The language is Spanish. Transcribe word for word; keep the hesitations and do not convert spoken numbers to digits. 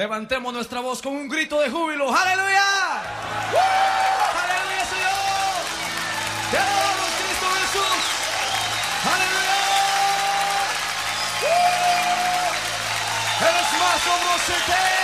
Levantemos nuestra voz con un grito de júbilo. ¡Aleluya! ¡Uh! ¡Aleluya, Señor! ¡Te adoramos, Cristo Jesús! ¡Aleluya! ¡Uh! ¡Eres más, somos eternos!